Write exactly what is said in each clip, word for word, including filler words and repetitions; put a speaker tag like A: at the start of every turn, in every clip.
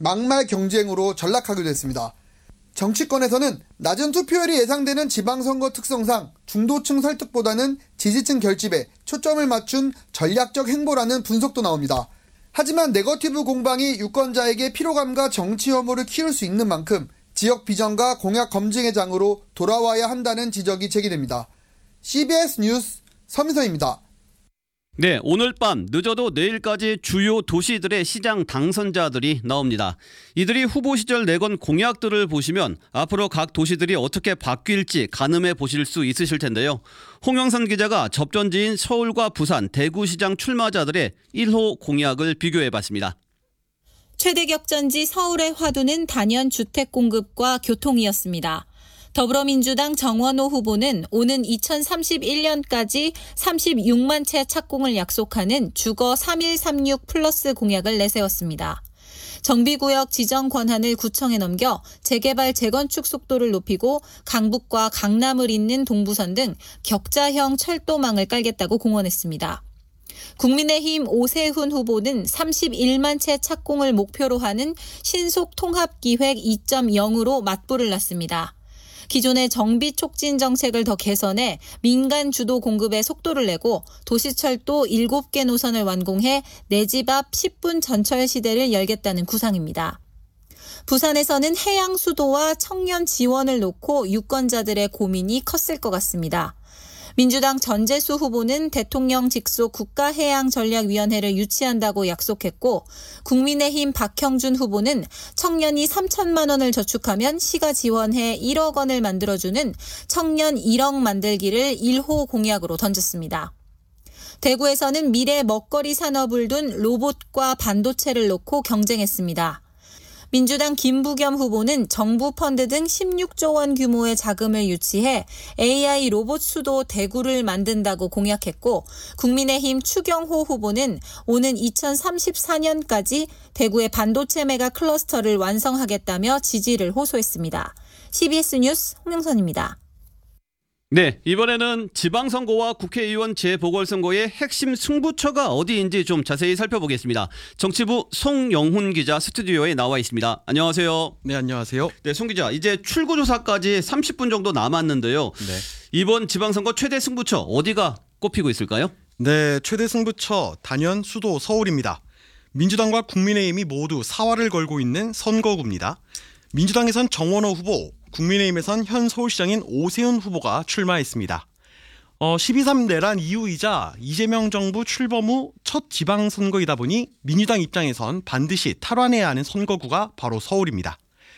A: 막말 경쟁으로 전락하기도 했습니다. 정치권에서는 낮은 투표율이 예상되는 지방선거 특성상 중도층 설득보다는 지지층 결집에 초점을 맞춘 전략적 행보라는 분석도 나옵니다. 하지만 네거티브 공방이 유권자에게 피로감과 정치 혐오를 키울 수 있는 만큼 지역 비전과 공약 검증의 장으로 돌아와야 한다는 지적이 제기됩니다. 씨비에스 뉴스 서민서입니다.
B: 네, 오늘 밤 늦어도 내일까지 주요 도시들의 시장 당선자들이 나옵니다. 이들이 후보 시절 내건 공약들을 보시면 앞으로 각 도시들이 어떻게 바뀔지 가늠해 보실 수 있으실 텐데요. 홍영선 기자가 접전지인 서울과 부산, 대구시장 출마자들의 일 호 공약을 비교해봤습니다.
C: 최대 격전지 서울의 화두는 단연 주택 공급과 교통이었습니다. 더불어민주당 정원호 후보는 오는 이천삼십일 년까지 삼십육만 채 착공을 약속하는 주거 삼일삼육 플러스 공약을 내세웠습니다. 정비구역 지정 권한을 구청에 넘겨 재개발 재건축 속도를 높이고 강북과 강남을 잇는 동부선 등 격자형 철도망을 깔겠다고 공언했습니다. 국민의힘 오세훈 후보는 삼십일만 채 착공을 목표로 하는 신속통합기획 이 점 영으로 맞불을 놨습니다. 기존의 정비 촉진 정책을 더 개선해 민간 주도 공급에 속도를 내고 도시철도 일곱 개 노선을 완공해 내 집 앞 십 분 전철 시대를 열겠다는 구상입니다. 부산에서는 해양 수도와 청년 지원을 놓고 유권자들의 고민이 컸을 것 같습니다. 민주당 전재수 후보는 대통령 직속 국가해양전략위원회를 유치한다고 약속했고 국민의힘 박형준 후보는 청년이 삼천만 원을 저축하면 시가 지원해 일억 원을 만들어주는 청년 일억 만들기를 일 호 공약으로 던졌습니다. 대구에서는 미래 먹거리 산업을 둔 로봇과 반도체를 놓고 경쟁했습니다. 민주당 김부겸 후보는 정부 펀드 등 십육조 원 규모의 자금을 유치해 에이아이 로봇 수도 대구를 만든다고 공약했고 국민의힘 추경호 후보는 오는 이천삼십사 년까지 대구의 반도체 메가 클러스터를 완성하겠다며 지지를 호소했습니다. 씨비에스 뉴스 홍영선입니다.
B: 네, 이번에는 지방선거와 국회의원 재보궐선거의 핵심 승부처가 어디인지 좀 자세히 살펴보겠습니다. 정치부 송영훈 기자 스튜디오에 나와 있습니다. 안녕하세요.
D: 네, 안녕하세요.
B: 네, 송 기자, 이제 출구조사까지 삼십 분 정도 남았는데요.
D: 네.
B: 이번 지방선거 최대 승부처 어디가 꼽히고 있을까요?
D: 네, 최대 승부처 단연 수도 서울입니다. 민주당과 국민의힘이 모두 사활을 걸고 있는 선거구입니다. 민주당에선 정원호 후보, 국민의힘에선 현 서울시장인 오세훈 후보가 출마했습니다. 어, 십이 삼 내란 이후이자 이재명 정부 출범 후 첫 지방선거이다 보니 민주당 입장에선 반드시 탈환해야 하는 선거구가 바로 서울입니다.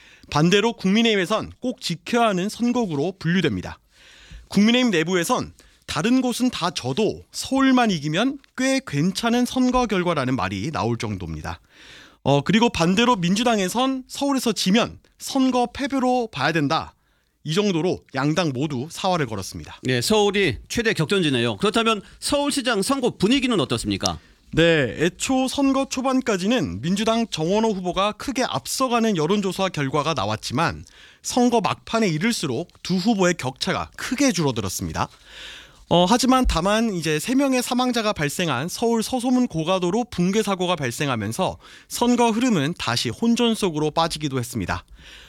D: 반대로 국민의힘에선 꼭 지켜야 하는 선거구로 분류됩니다. 국민의힘 내부에선 다른 곳은 다 져도 서울만 이기면 꽤 괜찮은 선거 결과라는 말이 나올 정도입니다. 어, 그리고 반대로 민주당에선 서울에서 지면 선거 패배로 봐야 된다. 이 정도로 양당 모두 사활을 걸었습니다.
B: 네, 서울이 최대 격전지네요. 그렇다면 서울시장 선거 분위기는 어떻습니까?
D: 네, 애초 선거 초반까지는 민주당 정원호 후보가 크게 앞서가는 여론조사 결과가 나왔지만 선거 막판에 이를수록 두 후보의 격차가 크게 줄어들었습니다. 어, 하지만 다만 이제 세 명의 사망자가 발생한 서울 서소문 고가도로 붕괴 사고가 발생하면서 선거 흐름은 다시 혼전 속으로 빠지기도 했습니다.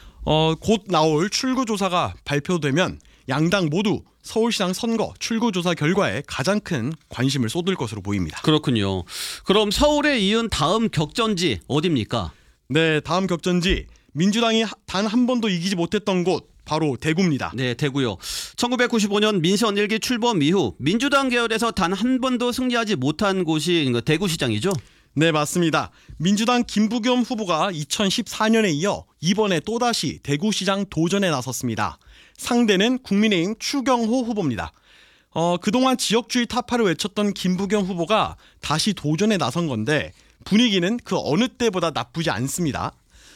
D: 어, 곧 나올 출구조사가 발표되면 양당 모두 서울시장 선거 출구조사 결과에 가장 큰 관심을 쏟을 것으로 보입니다.
B: 그렇군요. 그럼 서울에 이은 다음 격전지 어디입니까?
D: 네, 다음 격전지 민주당이 단 한 번도 이기지 못했던 곳 바로 대구입니다.
B: 네, 대구요. 천구백구십오 년 민선 일 기 출범 이후 민주당 계열에서 단 한 번도 승리하지 못한 곳이 대구시장이죠?
D: 네, 맞습니다. 민주당 김부겸 후보가 이천십사 년에 이어 이번에 또다시 대구시장 도전에 나섰습니다. 상대는 국민의힘 추경호 후보입니다. 어, 그동안 지역주의 타파를 외쳤던 김부겸 후보가 다시 도전에 나선 건데 분위기는 그 어느 때보다 나쁘지 않습니다.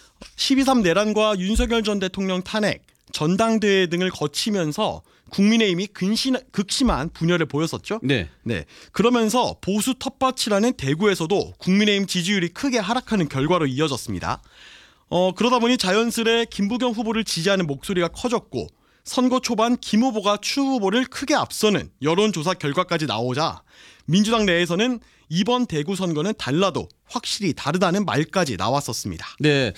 D: 십이 삼 내란과 윤석열 전 대통령 탄핵, 전당대회 등을 거치면서 국민의힘이 근신, 극심한 분열을 보였었죠.
B: 네.
D: 네. 그러면서 보수 텃밭이라는 대구에서도 국민의힘 지지율이 크게 하락하는 결과로 이어졌습니다. 어, 그러다 보니 자연스레 김부겸 후보를 지지하는 목소리가 커졌고 선거 초반 김 후보가 추 후보를 크게 앞서는 여론조사 결과까지 나오자 민주당 내에서는 이번 대구 선거는 달라도 확실히 다르다는 말까지 나왔었습니다.
B: 네,